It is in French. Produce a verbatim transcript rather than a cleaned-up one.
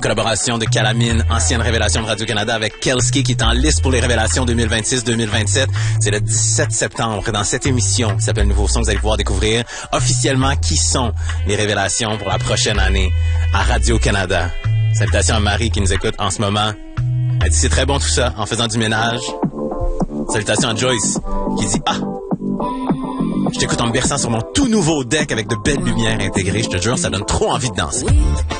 Collaboration de Calamine, ancienne révélation de Radio-Canada avec Kelski qui est en liste pour les révélations deux mille vingt-six deux mille vingt-sept. C'est le dix-sept septembre. Dans cette émission qui s'appelle Nouveau Son, vous allez pouvoir découvrir officiellement qui sont les révélations pour la prochaine année à Radio-Canada. Salutations à Marie qui nous écoute en ce moment. Elle dit c'est très bon tout ça en faisant du ménage. Salutations à Joyce qui dit ah, je t'écoute en me berçant sur mon tout nouveau deck avec de belles lumières intégrées. Je te jure, ça donne trop envie de danser.